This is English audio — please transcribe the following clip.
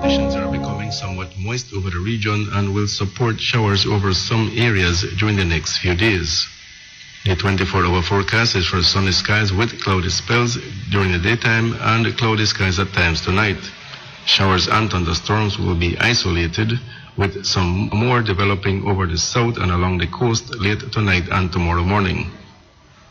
conditions are becoming somewhat moist over the region and will support showers over some areas during the next few days. The 24-hour forecast is for sunny skies with cloudy spells during the daytime and cloudy skies at times tonight. Showers and thunderstorms will be isolated, with some more developing over the south and along the coast late tonight and tomorrow morning.